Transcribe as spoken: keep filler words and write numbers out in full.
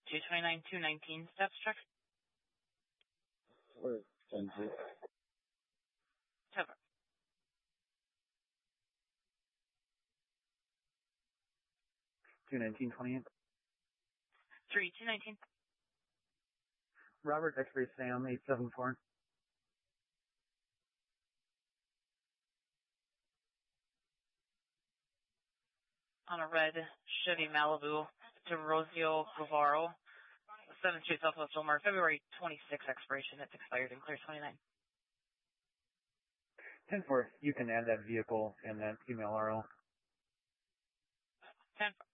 two twenty-nine, two nineteen steps check. Or ten four. ten four. two nineteen, twenty-eight. three two nineteen. Robert, X-ray Sam, eight seven four. On a red Chevy Malibu to Rosio Guevaro, seventh Street Southwest Wilmar, February twenty-sixth expiration. It's expired in clear twenty-nine. ten four, you can add that vehicle in that email R O. ten four.